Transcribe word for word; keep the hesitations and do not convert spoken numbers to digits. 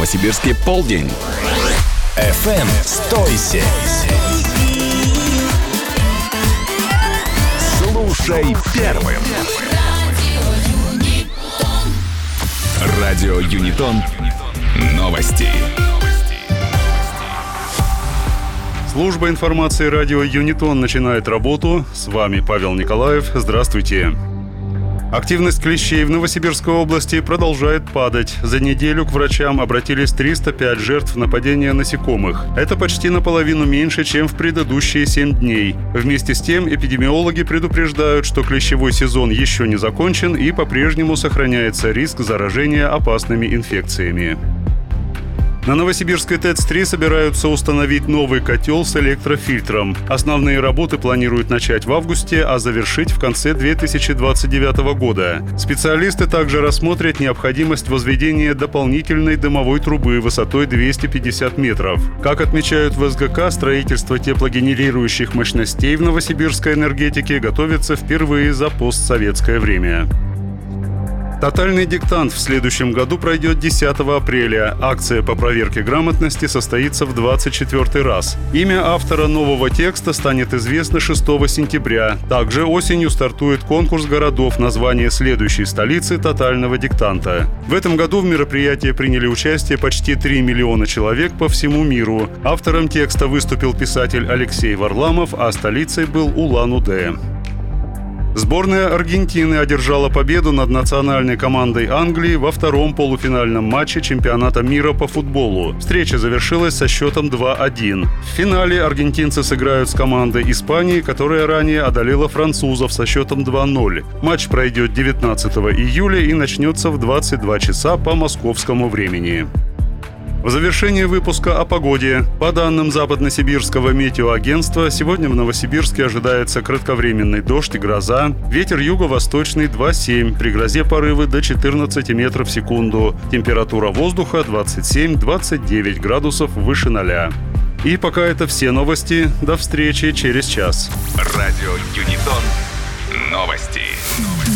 Новосибирске полдень. эф эм сто семь. Слушай первым. Радио Юнитон. Новости. Служба информации радио Юнитон начинает работу. С вами Павел Николаев. Здравствуйте. Активность клещей в Новосибирской области продолжает падать. За неделю к врачам обратились триста пять жертв нападения насекомых. Это почти наполовину меньше, чем в предыдущие семь дней. Вместе с тем эпидемиологи предупреждают, что клещевой сезон еще не закончен и по-прежнему сохраняется риск заражения опасными инфекциями. На Новосибирской ТЭЦ три собираются установить новый котел с электрофильтром. Основные работы планируют начать в августе, а завершить в конце две тысячи двадцать девятого года. Специалисты также рассмотрят необходимость возведения дополнительной дымовой трубы высотой двести пятьдесят метров. Как отмечают в эс гэ ка, строительство теплогенерирующих мощностей в новосибирской энергетике готовится впервые за постсоветское время. Тотальный диктант в следующем году пройдет десятого апреля. Акция по проверке грамотности состоится в двадцать четвёртый раз. Имя автора нового текста станет известно шестого сентября. Также осенью стартует конкурс городов на звание следующей столицы тотального диктанта. В этом году в мероприятии приняли участие почти три миллиона человек по всему миру. Автором текста выступил писатель Алексей Варламов, а столицей был Улан-Удэ. Сборная Аргентины одержала победу над национальной командой Англии во втором полуфинальном матче чемпионата мира по футболу. Встреча завершилась со счетом два один. В финале аргентинцы сыграют с командой Испании, которая ранее одолела французов со счетом два ноль. Матч пройдет девятнадцатого июля и начнется в двадцать два часа по московскому времени. В завершении выпуска о погоде. По данным Западносибирского метеоагентства, сегодня в Новосибирске ожидается кратковременный дождь и гроза. Ветер юго-восточный два семь, при грозе порывы до четырнадцати метров в секунду. Температура воздуха двадцать семь - двадцать девять градусов выше ноля. И пока это все новости. До встречи через час. Радио Юнитон. Новости.